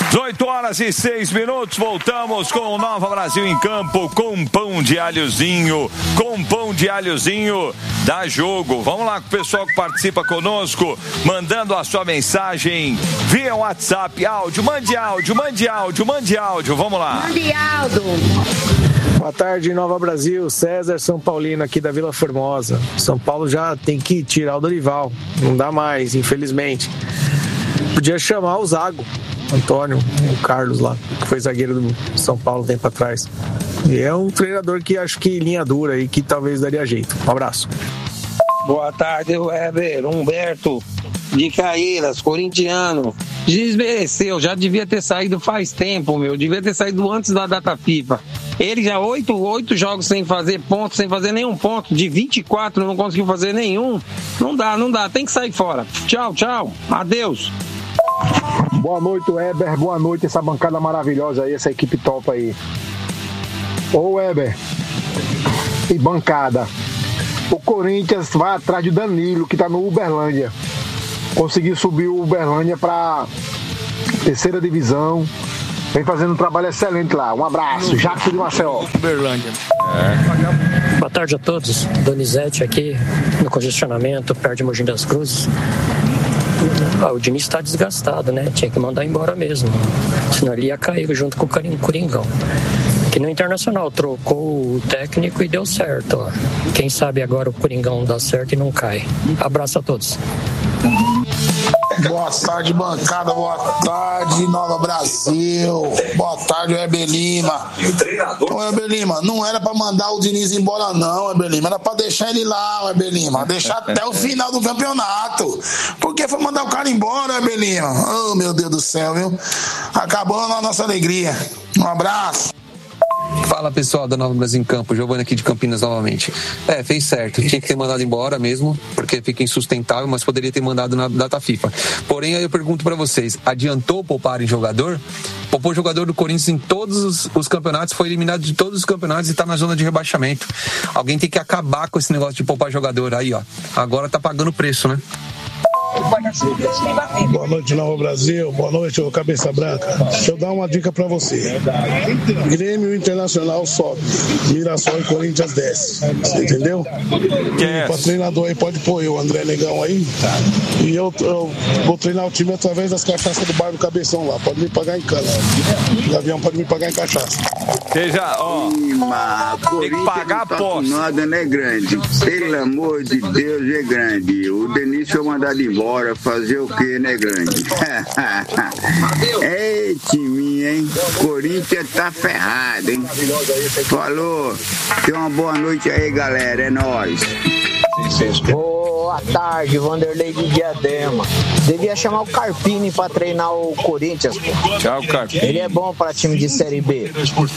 18h06, voltamos com o Nova Brasil em Campo, com pão de alhozinho, dá jogo. Vamos lá com o pessoal que participa conosco, mandando a sua mensagem via WhatsApp, mande áudio, vamos lá. Mande áudio. Boa tarde, Nova Brasil, César São Paulino aqui da Vila Formosa. São Paulo já tem que tirar o Dorival, não dá mais, infelizmente. Podia chamar o Zago, Antônio, o Carlos lá, que foi zagueiro do São Paulo tempo atrás. E é um treinador que acho que linha dura e que talvez daria jeito. Um abraço. Boa tarde, Weber, Humberto, de Caíras, corintiano. Desmereceu, já devia ter saído faz tempo, devia ter saído antes da data FIFA. Ele já 8 jogos sem fazer ponto, sem fazer nenhum ponto, de 24 não conseguiu fazer nenhum. Não dá, tem que sair fora. Tchau, adeus. Boa noite, Weber, boa noite, essa bancada maravilhosa aí, essa equipe top aí. Ô Weber e bancada, o Corinthians vai atrás de Danilo, que tá no Uberlândia. Conseguiu subir o Uberlândia pra 3ª divisão. Vem fazendo um trabalho excelente lá. Um abraço, Jacques de Maceió. Uberlândia. Boa tarde a todos. Donizete aqui no congestionamento, perto de Mogi das Cruzes. O Diniz está desgastado, né? Tinha que mandar embora mesmo. Senão ele ia cair junto com o Coringão. Que no Internacional trocou o técnico e deu certo. Ó. Quem sabe agora o Coringão dá certo e não cai. Abraço a todos. Boa tarde, bancada. Boa tarde, Nova Brasil. Boa tarde, Weber Lima. Ô, Weber Lima, não era pra mandar o Diniz embora, não, Weber Lima. Era pra deixar ele lá, Weber Lima. Deixar até o final do campeonato. Por que foi mandar o cara embora, Weber Lima? Oh, meu Deus do céu, viu? Acabou a nossa alegria. Um abraço. Fala, pessoal da Nova Brasil em Campo, Giovanni aqui de Campinas novamente. Fez certo, tinha que ter mandado embora mesmo, porque fica insustentável, mas poderia ter mandado na data FIFA. Porém, aí eu pergunto pra vocês, adiantou poupar em jogador? Poupou jogador do Corinthians em todos os campeonatos, foi eliminado de todos os campeonatos e tá na zona de rebaixamento. Alguém tem que acabar com esse negócio de poupar jogador aí, ó. Agora tá pagando preço, né? Boa noite, Nova Brasil. Boa noite, ô Cabeça Branca. Deixa eu dar uma dica pra você. Grêmio Internacional sobe, Mirassol e Corinthians desce. Você entendeu? E pra treinador aí pode pôr eu, André Negão aí. E eu vou treinar o time através das cachaças do bar do Cabeção lá. Pode me pagar em cana. O Gavião pode me pagar em cachaça. Seja, ó. Tem que pagar a posse. Nada, né, grande? Pelo amor de Deus, é grande. O Denis foi mandado embora, fazer o que, né, grande? Ei, timinho, hein? Corinthians tá ferrado, hein? Falou. Tenha uma boa noite aí, galera. É nóis. Boa tarde, Vanderlei de Diadema. Devia chamar o Carpini pra treinar o Corinthians. Tchau, Carpini. Ele é bom pra time de Série B.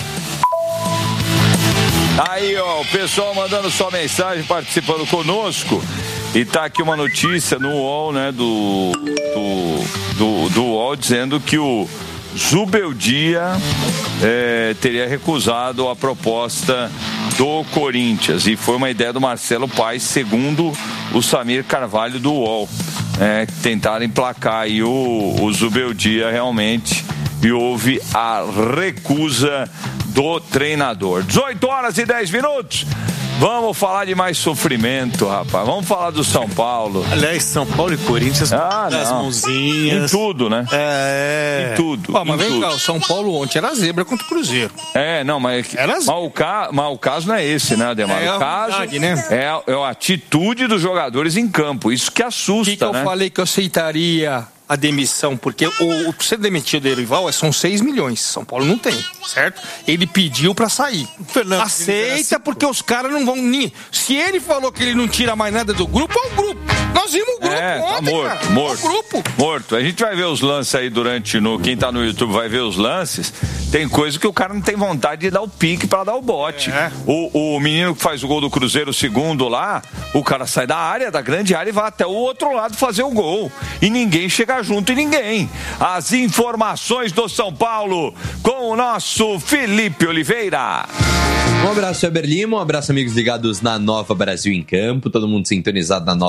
Aí, ó, o pessoal mandando sua mensagem, participando conosco. E tá aqui uma notícia no UOL, né, do UOL, dizendo que o Zubeldia teria recusado a proposta do Corinthians. E foi uma ideia do Marcelo Paes, segundo o Samir Carvalho do UOL. Tentaram emplacar aí o Zubeldia realmente, e houve a recusa do treinador. 18h10. Vamos falar de mais sofrimento, rapaz. Vamos falar do São Paulo. Aliás, São Paulo e Corinthians das mãozinhas. Em tudo, né? Em tudo. Mas vem cá, o São Paulo ontem era zebra contra o Cruzeiro. Mas o caso não é esse, né, Ademar? O caso né? é a atitude dos jogadores em campo. Isso que assusta, que eu falei que eu aceitaria a demissão, porque o ser demitido do Dorival são 6 milhões. São Paulo não tem, certo? Ele pediu pra sair. Fernando, aceita, porque os caras não vão... Se ele falou que ele não tira mais nada do grupo, é o grupo. Nós vimos o grupo ontem, morto, cara. morto. O grupo. Morto. A gente vai ver os lances aí quem tá no YouTube vai ver os lances. Tem coisa que o cara não tem vontade de dar o pique pra dar o bote. O menino que faz o gol do Cruzeiro, o segundo lá, o cara sai da área, da grande área, e vai até o outro lado fazer o gol. E ninguém chega junto em ninguém. As informações do São Paulo com o nosso Felipe Oliveira. Um abraço, Weber Lima, um abraço, amigos ligados na Nova Brasil em Campo, todo mundo sintonizado na Nova Brasil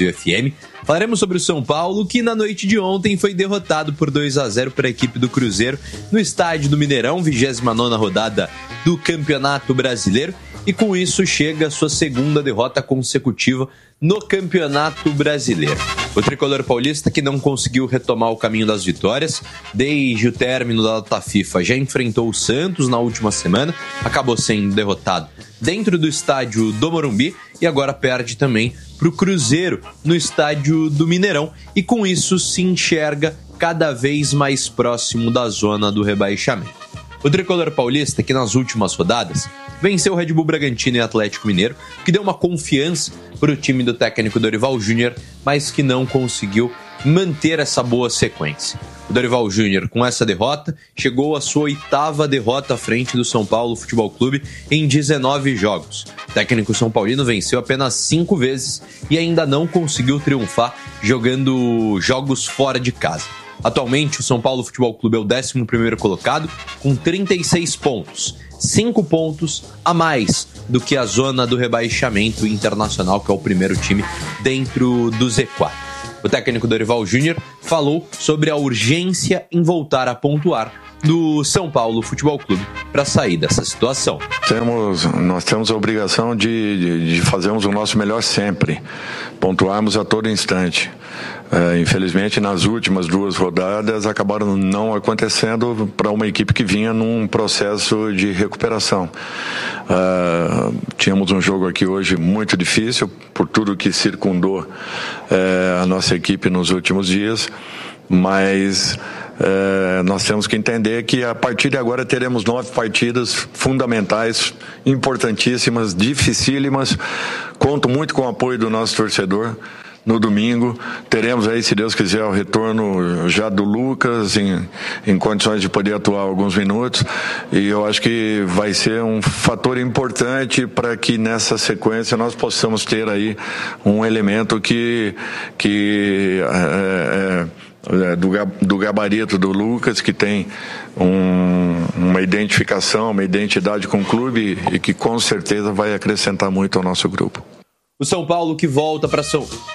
Brasil FM. Falaremos sobre o São Paulo, que na noite de ontem foi derrotado por 2-0 para a equipe do Cruzeiro no estádio do Mineirão, 29ª rodada do Campeonato Brasileiro. E com isso chega a sua segunda derrota consecutiva no Campeonato Brasileiro. O tricolor paulista, que não conseguiu retomar o caminho das vitórias desde o término da data FIFA, já enfrentou o Santos na última semana, acabou sendo derrotado dentro do estádio do Morumbi e agora perde também para o Cruzeiro no estádio do Mineirão e com isso se enxerga cada vez mais próximo da zona do rebaixamento. O tricolor paulista, que nas últimas rodadas venceu o Red Bull Bragantino e Atlético Mineiro, que deu uma confiança para o time do técnico Dorival Júnior, mas que não conseguiu manter essa boa sequência. O Dorival Júnior, com essa derrota, chegou à sua 8ª derrota à frente do São Paulo Futebol Clube em 19 jogos. O técnico são paulino venceu apenas 5 vezes e ainda não conseguiu triunfar jogando jogos fora de casa. Atualmente, o São Paulo Futebol Clube é o 11º colocado, com 36 pontos. 5 pontos a mais do que a zona do rebaixamento internacional, que é o primeiro time dentro do Z4. O técnico Dorival Júnior falou sobre a urgência em voltar a pontuar do São Paulo Futebol Clube para sair dessa situação. Nós temos a obrigação de fazermos o nosso melhor sempre, pontuarmos a todo instante. Infelizmente, nas últimas 2 rodadas acabaram não acontecendo para uma equipe que vinha num processo de recuperação. Tínhamos um jogo aqui hoje muito difícil por tudo que circundou a nossa equipe nos últimos dias, mas nós temos que entender que a partir de agora teremos 9 partidas fundamentais, importantíssimas, dificílimas. Conto muito com o apoio do nosso torcedor. No domingo teremos aí, se Deus quiser, o retorno já do Lucas em condições de poder atuar alguns minutos, e eu acho que vai ser um fator importante para que nessa sequência nós possamos ter aí um elemento do gabarito do Lucas, que tem uma identificação, uma identidade com o clube e que com certeza vai acrescentar muito ao nosso grupo. O São Paulo que volta para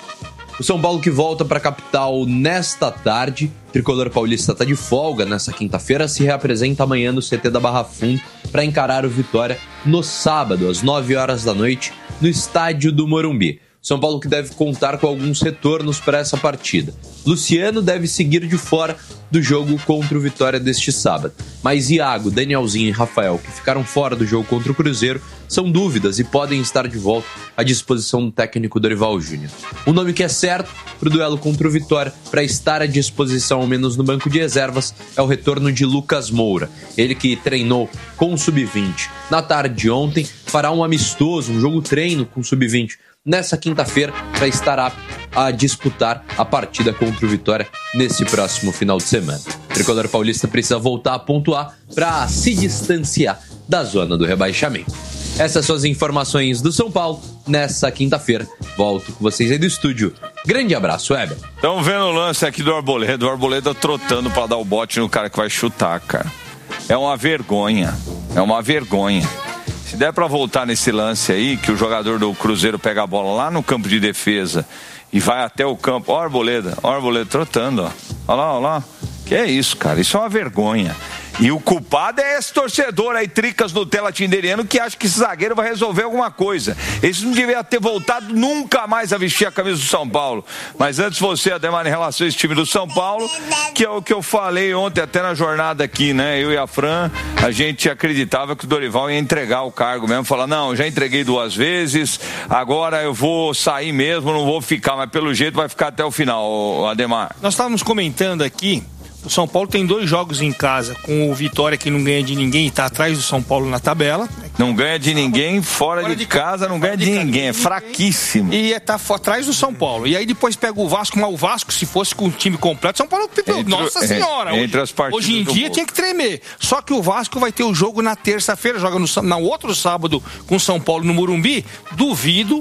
a capital nesta tarde. O tricolor paulista está de folga nessa quinta-feira, se reapresenta amanhã no CT da Barra Funda para encarar o Vitória no sábado, às 9 horas da noite, no estádio do Morumbi. São Paulo que deve contar com alguns retornos para essa partida. Luciano deve seguir de fora do jogo contra o Vitória deste sábado. Mas Iago, Danielzinho e Rafael, que ficaram fora do jogo contra o Cruzeiro, são dúvidas e podem estar de volta à disposição do técnico Dorival Júnior. O nome que é certo para o duelo contra o Vitória, para estar à disposição ao menos no banco de reservas, é o retorno de Lucas Moura. Ele que treinou com o Sub-20 na tarde de ontem, fará um amistoso, um jogo treino com o Sub-20 nessa quinta-feira para estar apto a disputar a partida contra o Vitória nesse próximo final de semana. O tricolor paulista precisa voltar a pontuar para se distanciar da zona do rebaixamento. Essas são as informações do São Paulo nessa quinta-feira. Volto com vocês aí do estúdio. Grande abraço, Weber. Estamos vendo o lance aqui do Arboleda. O Arboleda trotando para dar o bote no cara que vai chutar, cara. É uma vergonha. É uma vergonha. Se der pra voltar nesse lance aí, que o jogador do Cruzeiro pega a bola lá no campo de defesa e vai até o campo. Ó o Arboleda trotando, ó. Olha lá. Que é isso, cara? Isso é uma vergonha. E o culpado é esse torcedor aí, Tricas Nutella Tinderiano, que acha que esse zagueiro vai resolver alguma coisa. Esse não devia ter voltado nunca mais a vestir a camisa do São Paulo. Mas antes você, Ademar, em relação a esse time do São Paulo, que é o que eu falei ontem até na jornada aqui, né? Eu e a Fran, a gente acreditava que o Dorival ia entregar o cargo mesmo, falar, não, já entreguei 2 vezes, agora eu vou sair mesmo, não vou ficar, mas pelo jeito vai ficar até o final, Ademar. Nós estávamos comentando aqui, o São Paulo tem 2 jogos em casa, com o Vitória, que não ganha de ninguém e está atrás do São Paulo na tabela. Não ganha de ninguém, fora de casa não ganha de ninguém, é fraquíssimo. E está atrás do São Paulo. E aí depois pega o Vasco, mas o Vasco, se fosse com o time completo, São Paulo, nossa senhora. Hoje em dia tinha que tremer. Só que o Vasco vai ter o jogo na terça-feira, joga no outro sábado com o São Paulo no Morumbi. Duvido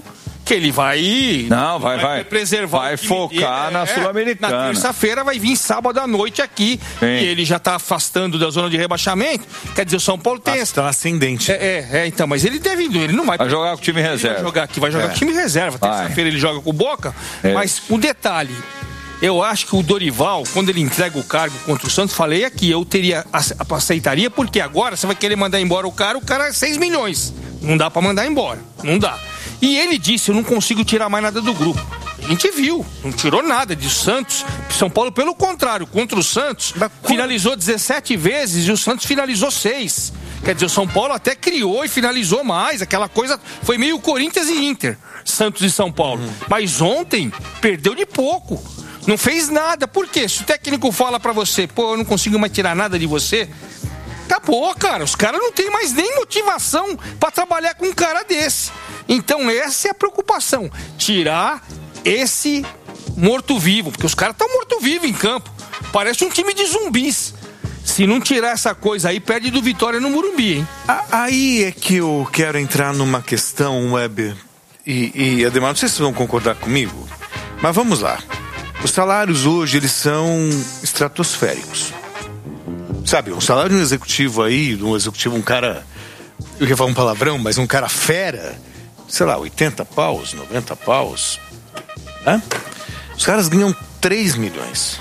que ele vai... vai preservar. Vai focar na Sul-Americana. Na terça-feira vai vir sábado à noite aqui. Sim. E ele já tá afastando da zona de rebaixamento. Quer dizer, o São Paulo tem... Tá ascendente. Então, mas ele não vai jogar com o time reserva. Vai jogar aqui, vai jogar com o time reserva. Terça-feira ele joga com o Boca. Mas o detalhe... Eu acho que o Dorival, quando ele entrega o cargo contra o Santos, falei aqui, eu aceitaria, porque agora você vai querer mandar embora o cara é 6 milhões. Não dá pra mandar embora, não dá. E ele disse, eu não consigo tirar mais nada do grupo. A gente viu, não tirou nada de Santos. São Paulo, pelo contrário, contra o Santos, finalizou 17 vezes e o Santos finalizou 6. Quer dizer, o São Paulo até criou e finalizou mais, aquela coisa, foi meio Corinthians e Inter, Santos e São Paulo. Mas ontem, perdeu de pouco. Não fez nada. Por quê? Se o técnico fala pra você, eu não consigo mais tirar nada de você, acabou, cara. Os caras não têm mais nem motivação pra trabalhar com um cara desse. Então essa é a preocupação. Tirar esse morto-vivo, porque os caras estão morto-vivo em campo. Parece um time de zumbis. Se não tirar essa coisa aí, perde do Vitória no Morumbi, hein? Aí é que eu quero entrar numa questão, Weber e Ademar, não sei se vocês vão concordar comigo, mas vamos lá. Os salários hoje, eles são estratosféricos. Sabe, um salário de um executivo aí, um cara, eu ia falar um palavrão, mas um cara fera, sei lá, 80 paus, 90 paus. Né? Os caras ganham 3 milhões.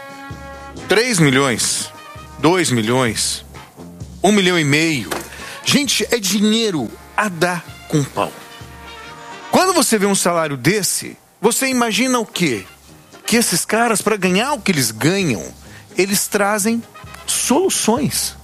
3 milhões, 2 milhões, 1,5 milhão. Gente, é dinheiro a dar com pau. Quando você vê um salário desse, você imagina o quê? Que esses caras, para ganhar o que eles ganham, eles trazem soluções.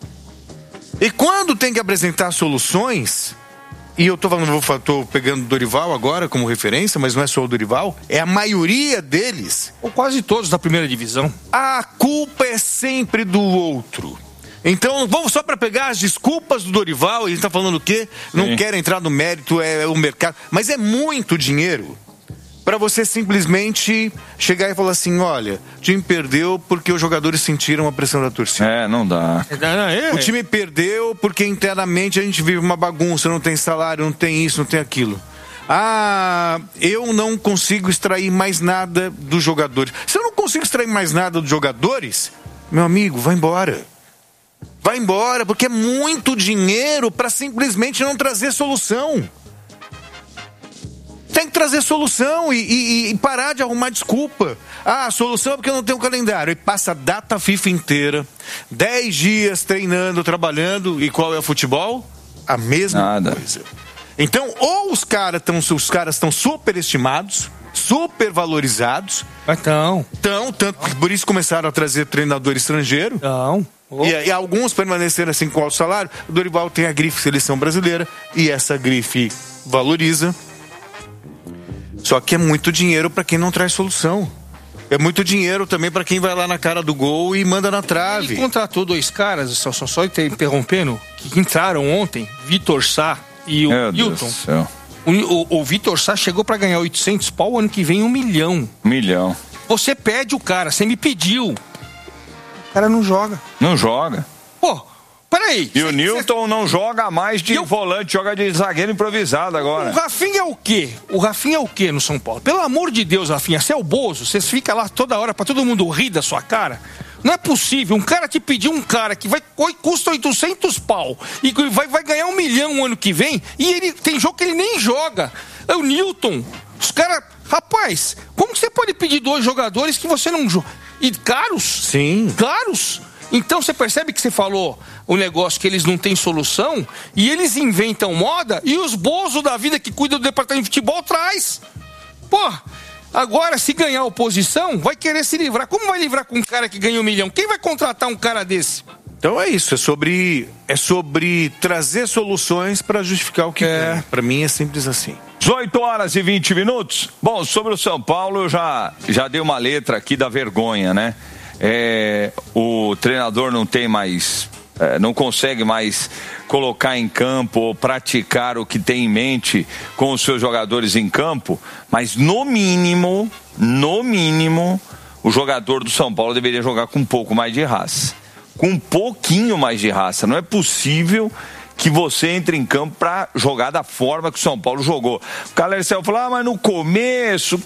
E quando tem que apresentar soluções, e eu tô pegando o Dorival agora como referência, mas não é só o Dorival, é a maioria deles. Ou quase todos da primeira divisão. A culpa é sempre do outro. Então, vamos só para pegar as desculpas do Dorival, ele tá falando o quê? Não quer entrar no mérito, é o mercado. Mas é muito dinheiro para você simplesmente chegar e falar assim, olha, o time perdeu porque os jogadores sentiram a pressão da torcida. Não dá. O time perdeu porque internamente a gente vive uma bagunça, não tem salário, não tem isso, não tem aquilo. Eu não consigo extrair mais nada dos jogadores. Se eu não consigo extrair mais nada dos jogadores, meu amigo, vai embora. Vai embora, porque é muito dinheiro para simplesmente não trazer solução. Tem que trazer solução e parar de arrumar desculpa. A solução é porque eu não tenho um calendário. E passa a data FIFA inteira, 10 dias treinando, trabalhando. E qual é o futebol? A mesma coisa. Então, ou os caras estão superestimados, supervalorizados. Tanto por isso começaram a trazer treinador estrangeiro. E alguns permaneceram assim com alto salário. O Dorival tem a grife seleção brasileira e essa grife valoriza. Só que é muito dinheiro para quem não traz solução. É muito dinheiro também para quem vai lá na cara do gol e manda na trave. Ele contratou 2 caras, só interrompendo, que entraram ontem, Vitor Sá e o Hilton. O Vitor Sá chegou para ganhar 800 pau, ano que vem 1 milhão. 1 milhão. Você pede o cara, você me pediu. O cara não joga. Não joga. Pô, peraí. E o Newton não joga mais de volante, joga de zagueiro improvisado agora. O Rafinha é o quê? O Rafinha é o quê no São Paulo? Pelo amor de Deus, Rafinha, você é o Bozo, você fica lá toda hora pra todo mundo rir da sua cara. Não é possível, um cara te pedir um cara que custa 800 pau e vai ganhar 1 milhão o ano que vem e ele tem jogo que ele nem joga. É o Newton. Os caras... Rapaz, como que você pode pedir 2 jogadores que você não joga? E caros? Sim. Caros? Então você percebe que você falou o negócio que eles não têm solução e eles inventam moda e os bozos da vida que cuidam do departamento de futebol traz. Pô, agora se ganhar a oposição, vai querer se livrar. Como vai livrar com um cara que ganha 1 milhão? Quem vai contratar um cara desse? Então é isso, é sobre trazer soluções para justificar o que é. Para mim é simples assim. 18 horas e 20 minutos. Bom, sobre o São Paulo eu já dei uma letra aqui da vergonha, né? O treinador não tem mais, não consegue mais colocar em campo ou praticar o que tem em mente com os seus jogadores em campo, mas no mínimo, o jogador do São Paulo deveria jogar com um pouco mais de raça. Com um pouquinho mais de raça. Não é possível que você entre em campo para jogar da forma que o São Paulo jogou. O Calercel falou, mas no começo,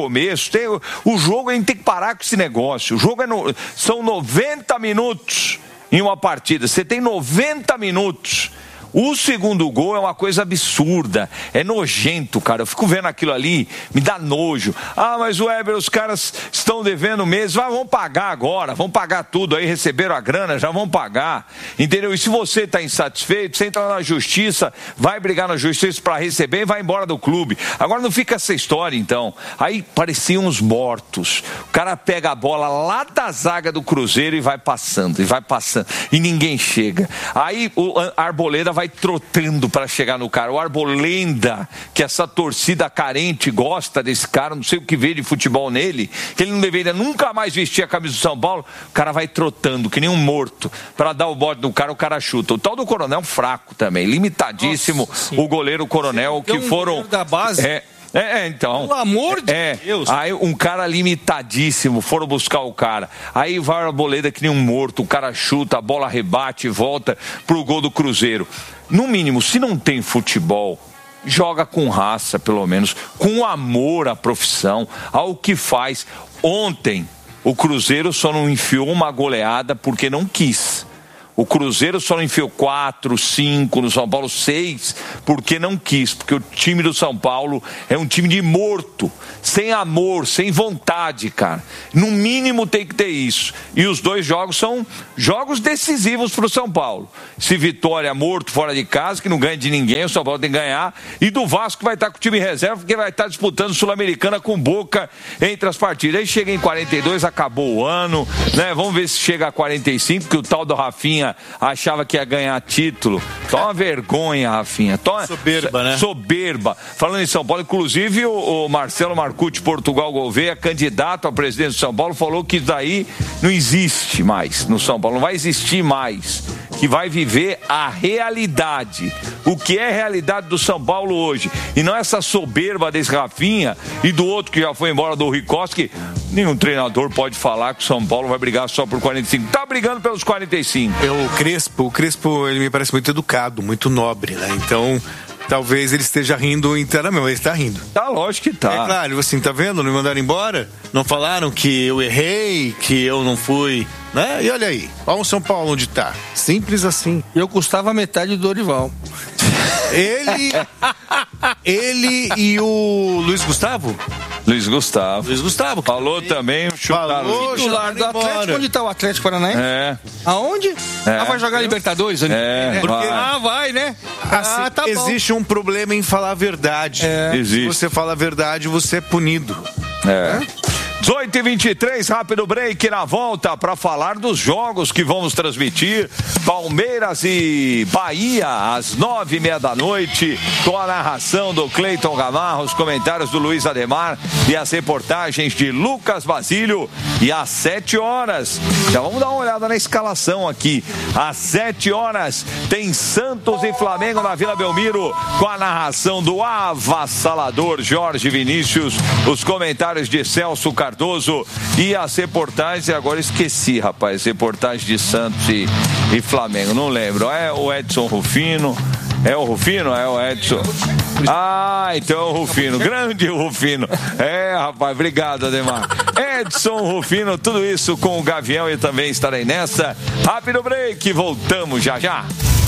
o jogo a gente tem que parar com esse negócio. O jogo são 90 minutos em uma partida. Você tem 90 minutos. O segundo gol é uma coisa absurda, é nojento, cara. Eu fico vendo aquilo ali, me dá nojo. Mas o Weber, os caras estão devendo mesmo, vão pagar agora, vão pagar tudo aí, receberam a grana, já vão pagar, entendeu? E se você está insatisfeito, você entra na justiça, vai brigar na justiça para receber e vai embora do clube. Agora não fica essa história, então. Aí pareciam uns mortos. O cara pega a bola lá da zaga do Cruzeiro e vai passando, e ninguém chega. Aí o Arboleda vai trotando para chegar no cara. O Arboleda, que essa torcida carente gosta desse cara, não sei o que vê de futebol nele, que ele não deveria nunca mais vestir a camisa do São Paulo, o cara vai trotando, que nem um morto, para dar o bote do cara, o cara chuta. O tal do Coronel fraco também, limitadíssimo. Nossa, o goleiro Coronel, que foram... da base... Então. Pelo amor de Deus. Aí um cara limitadíssimo, foram buscar o cara. Aí vai a Arboleda que nem um morto, o cara chuta, a bola rebate e volta pro gol do Cruzeiro. No mínimo, se não tem futebol, joga com raça, pelo menos, com amor à profissão, ao que faz. Ontem, o Cruzeiro só não enfiou uma goleada porque não quis. O Cruzeiro só não enfiou 4, 5, no São Paulo 6, porque não quis. Porque o time do São Paulo é um time de morto, sem amor, sem vontade, cara. No mínimo tem que ter isso. E os dois jogos são jogos decisivos para o São Paulo. Se Vitória morto fora de casa, que não ganha de ninguém, o São Paulo tem que ganhar. E do Vasco vai estar com o time reserva, porque vai estar disputando Sul-Americana com Boca entre as partidas. Aí chega em 42, acabou o ano, né? Vamos ver se chega a 45, que o tal do Rafinha achava que ia ganhar título. Toma vergonha, Rafinha. Soberba, né? Soberba. Falando em São Paulo, inclusive o Marcelo Marcucci, Portugal Gouveia, candidato a presidente do São Paulo, falou que isso daí não existe mais no São Paulo, não vai existir mais, que vai viver a realidade. O que é a realidade do São Paulo hoje. E não essa soberba desse Rafinha e do outro que já foi embora, do Ricosta, que nenhum treinador pode falar que o São Paulo vai brigar só por 45. Tá brigando pelos 45. O Crespo, ele me parece muito educado, muito nobre, né? Então, talvez ele esteja rindo inteiramente, ele está rindo. Tá, lógico que tá. É claro, assim, tá vendo? Não me mandaram embora? Não falaram que eu errei, que eu não fui, né? E olha aí, olha o São Paulo onde tá. Simples assim. Eu custava metade do Dorival. Ele e o Luiz Gustavo? Luiz Gustavo. Falou também, chutaram. Titular do Atlético. Onde tá o Atlético Paranaense? Aonde? Vai jogar Libertadores? Vai, né? Assim, tá bom. Existe um problema em falar a verdade. Existe. Se você fala a verdade, você é punido. 18h23, rápido break na volta para falar dos jogos que vamos transmitir. Palmeiras e Bahia às 9h30 da noite, com a narração do Cleiton Gamarra, os comentários do Luiz Ademar e as reportagens de Lucas Basílio. E às 7h, já vamos dar uma olhada na escalação aqui. Às 7h tem Santos e Flamengo na Vila Belmiro, com a narração do avassalador Jorge Vinícius, os comentários de Celso Cardoso e as reportagens, agora esqueci, rapaz, reportagem de Santos e Flamengo, não lembro, é o Edson Rufino, é o Rufino, é o Edson, então é o Rufino, grande Rufino, rapaz, obrigado Ademar, Edson Rufino, tudo isso com o Gavião, e também estarei nessa, rápido break, voltamos já já.